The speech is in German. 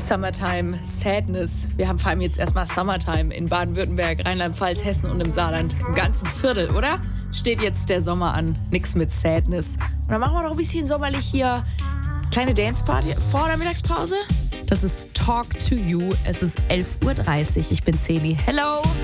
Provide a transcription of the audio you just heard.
Summertime Sadness. Wir haben vor allem jetzt erstmal Summertime in Baden-Württemberg, Rheinland-Pfalz, Hessen und im Saarland. Im ganzen Viertel, oder? Steht jetzt der Sommer an. Nix mit Sadness. Und dann machen wir noch ein bisschen sommerlich hier. Kleine Danceparty vor der Mittagspause. Das ist Talk to You. Es ist 11:30 Uhr. Ich bin Celi. Hello!